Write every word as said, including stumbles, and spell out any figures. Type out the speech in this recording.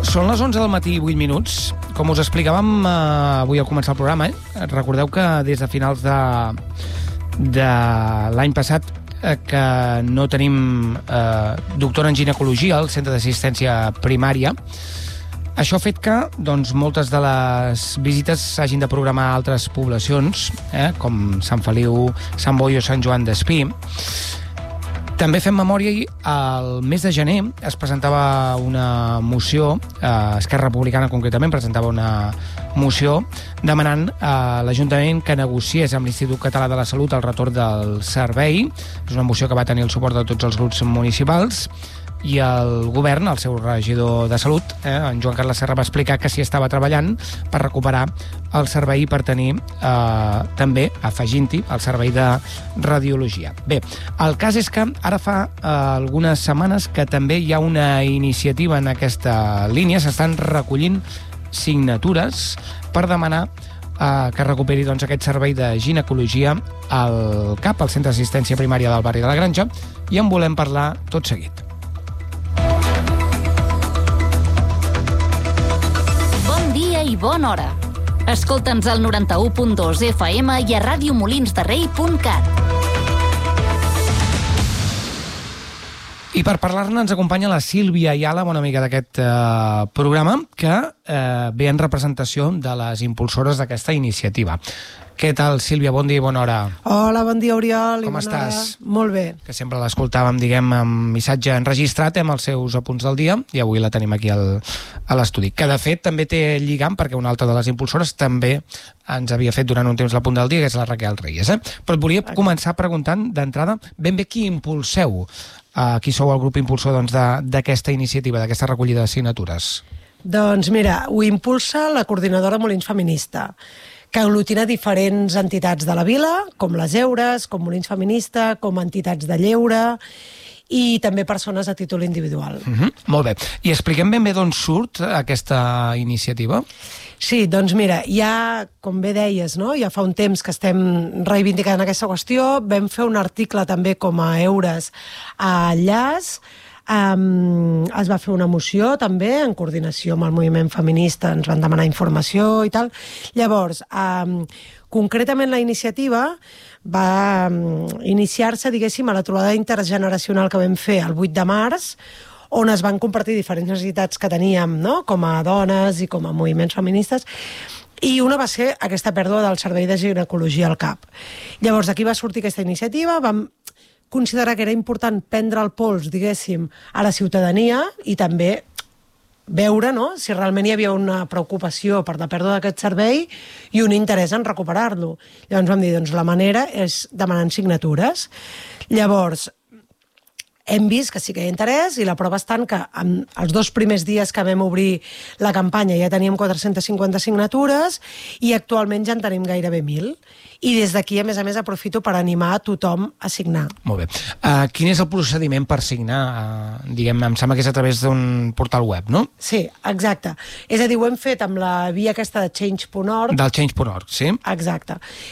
Són les onze del matí i vuit minuts. Com us explicàvem eh, avui al començar el programa, eh? Recordeu que des de finals de, de l'any passat eh, que no tenim eh, doctor en ginecologia al centre d'assistència primària. Això ha fet que doncs, moltes de les visites s'hagin de programar a altres poblacions, eh, com Sant Feliu, Sant Boi o Sant Joan d'Espí. També fem memòria i al mes de gener es presentava una moció, eh, Esquerra Republicana concretament presentava una moció demanant a l'Ajuntament que negociés amb l'Institut Català de la Salut el retorn del servei. És una moció que va tenir el suport de tots els grups municipals i el govern, el seu regidor de Salut, eh, en Joan Carles Serra, va explicar que s'hi estava treballant per recuperar el servei per tenir eh, també, afegint-hi, el servei de radiologia. Bé, el cas és que ara fa eh, algunes setmanes que també hi ha una iniciativa en aquesta línia, s'estan recollint signatures per demanar eh, que recuperi doncs, aquest servei de ginecologia al C A P, al Centre d'Assistència Primària del barri de la Granja, i en volem parlar tot seguit. I bona hora. Escolta'ns al noranta-u punt dos F M i a radiomolinsderrei punt cat. I per parlar-ne ens acompanya la Sílvia Ayala, bona amiga d'aquest eh, programa, que eh, ve en representació de les impulsores d'aquesta iniciativa. Què tal, Sílvia? Bon dia i bona hora. Hola, bon dia, Oriol. Com estàs? Hora. Molt bé. Que sempre l'escoltàvem, diguem, amb missatge enregistrat, amb els seus apunts del dia, i avui la tenim aquí al, a l'estudi. Que, de fet, també té lligam, perquè una altra de les impulsores també ens havia fet durant un temps l'apunt del dia, que és la Raquel Reyes. Eh? Però et volia okay. començar preguntant, d'entrada, ben bé qui impulseu, uh, qui sou el grup impulsor doncs, d'aquesta iniciativa, d'aquesta recollida de signatures? Doncs mira, ho impulsa la coordinadora Molins Feminista, que aglutina diferents entitats de la vila, com les Eures, com Molins Feminista, com entitats de lleure i també persones a títol individual. Uh-huh. Molt bé. I expliquem ben bé d'on surt aquesta iniciativa? Sí, doncs mira, ja, com bé deies, no? Ja fa un temps que estem reivindicant aquesta qüestió. Vam fer un article també com a Eures a Llaç. Um, es va fer una moció també en coordinació amb el moviment feminista, ens van demanar informació i tal. Llavors, um, concretament la iniciativa va um, iniciar-se, diguéssim, a la trobada intergeneracional que vam fer el vuit de març, on es van compartir diferents necessitats que teníem, no?, com a dones i com a moviments feministes, i una va ser aquesta pèrdua del servei de ginecologia al C A P. Llavors, d'aquí va sortir aquesta iniciativa, vam considerar que era important prendre el pols, diguéssim, a la ciutadania i també veure, no?, si realment hi havia una preocupació per la pèrdua d'aquest servei i un interès en recuperar-lo. Llavors vam dir, doncs la manera és demanant signatures. Llavors, hem vist que sí que hi ha interès i la prova està en que en els dos primers dies que vam obrir la campanya ja teníem quatre-centes cinquanta signatures i actualment ja en tenim gairebé mil. I des d'aquí, a més a més, aprofito per animar a tothom a signar. Molt bé. Uh, quin és el procediment per signar? Uh, diguem, em sembla que és a través d'un portal web, no? Sí, exacte. És a dir, ho hem fet amb la via aquesta de change punt org. Del change punt org, sí. Exacte.